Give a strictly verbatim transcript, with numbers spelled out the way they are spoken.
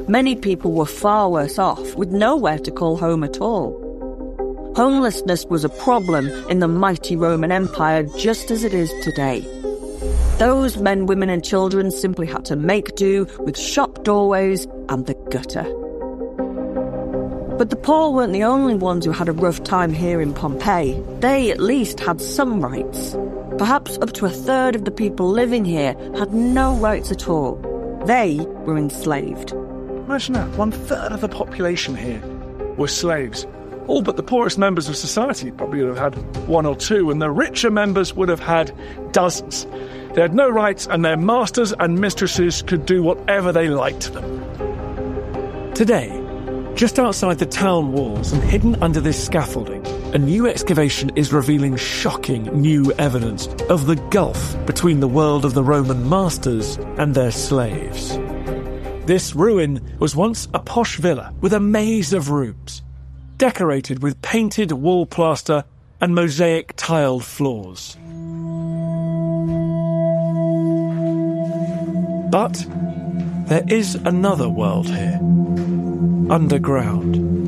many people were far worse off, with nowhere to call home at all. Homelessness was a problem in the mighty Roman Empire just as it is today. Those men, women and children simply had to make do with shop doorways and the gutter. But the poor weren't the only ones who had a rough time here in Pompeii. They at least had some rights. Perhaps up to a third of the people living here had no rights at all. They were enslaved. Imagine that, one third of the population here were slaves. All but the poorest members of society probably would have had one or two, and the richer members would have had dozens. They had no rights, and their masters and mistresses could do whatever they liked to them. Today, just outside the town walls and hidden under this scaffolding, a new excavation is revealing shocking new evidence of the gulf between the world of the Roman masters and their slaves. This ruin was once a posh villa with a maze of rooms, decorated with painted wall plaster and mosaic tiled floors. But there is another world here, underground.